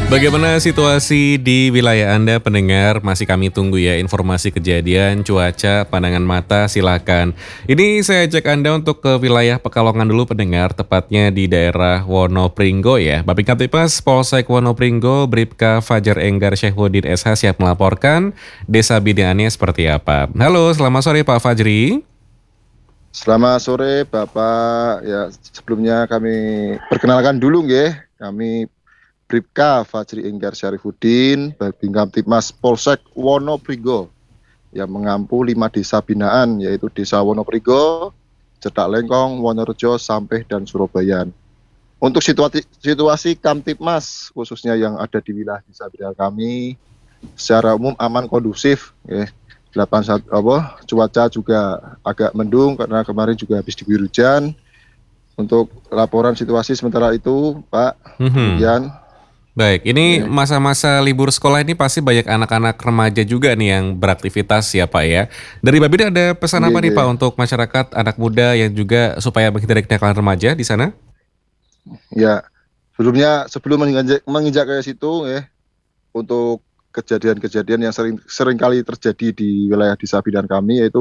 Bagaimana situasi di wilayah Anda pendengar? Masih kami tunggu ya informasi kejadian, cuaca, pandangan mata, silakan. Ini saya ajak Anda untuk ke wilayah Pekalongan dulu pendengar, tepatnya di daerah Wonopringgo ya. Babin Kamtipmas Polsek Wonopringgo, Bribka Fajar Enggar Syahwudin SH siap melaporkan desa bindaannya seperti apa. Halo, selamat sore Pak Fajri. Selamat sore Bapak, ya sebelumnya kami perkenalkan dulu nggih, kami Bribka Fajri Enggar Syarifuddin, Babin Kamtipmas Polsek Wonopringgo yang mengampu 5 desa binaan yaitu Desa Wonopringgo, Cedak Lengkong, Wonorejo, Sampeh, dan Surabaya. Untuk situasi Kamtipmas khususnya yang ada di wilayah desa binaan kami secara umum aman kondusif ya. Cuaca juga agak mendung karena kemarin juga habis diguyur hujan. Untuk laporan situasi sementara itu, Pak. Kemudian Baik, ini masa-masa libur sekolah ini pasti banyak anak-anak remaja juga nih yang beraktivitas ya Pak ya. Dari Babin ada pesan apa nih Pak untuk masyarakat, anak muda yang juga supaya menghindari kenakalan remaja di sana? Ya, sebelum menginjak ke situ ya, untuk kejadian-kejadian yang sering kali terjadi di wilayah desa binaan kami yaitu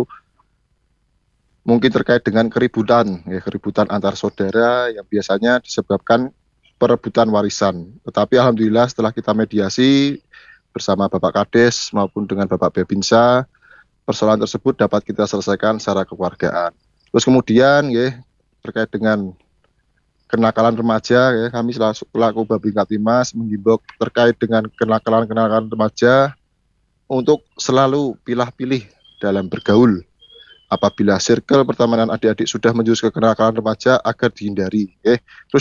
mungkin terkait dengan keributan antar saudara yang biasanya disebabkan perebutan warisan. Tetapi alhamdulillah setelah kita mediasi bersama Bapak Kades maupun dengan Bapak Bebinsa, persoalan tersebut dapat kita selesaikan secara kekeluargaan. Terus kemudian terkait dengan kenakalan remaja kami selaku Babin Kamtipmas menghimbau terkait dengan kenakalan remaja untuk selalu pilih-pilih dalam bergaul. Apabila circle pertemanan adik-adik sudah menjurus ke kenakalan remaja agar dihindari. Terus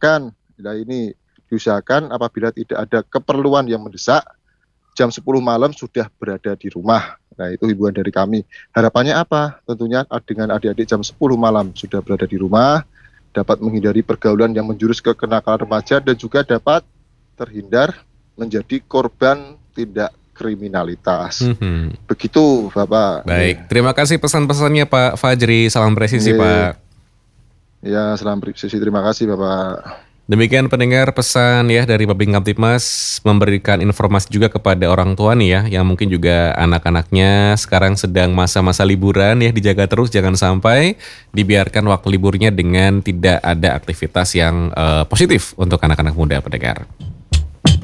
diusahakan apabila tidak ada keperluan yang mendesak, jam 10 malam sudah berada di rumah. Nah, itu himbauan dari kami. Harapannya apa? Tentunya dengan adik-adik jam 10 malam sudah berada di rumah, dapat menghindari pergaulan yang menjurus ke kenakalan remaja dan juga dapat terhindar menjadi korban tindak kriminalitas. Begitu, Bapak. Baik, terima kasih pesan-pesannya Pak Fajri. Salam presisi Pak. Ya, salam presisi. Terima kasih, Bapak. Demikian pendengar pesan ya dari Babin Kamtipmas memberikan informasi juga kepada orang tua nih ya yang mungkin juga anak-anaknya sekarang sedang masa-masa liburan ya, dijaga terus jangan sampai dibiarkan waktu liburnya dengan tidak ada aktivitas yang positif untuk anak-anak muda pendengar.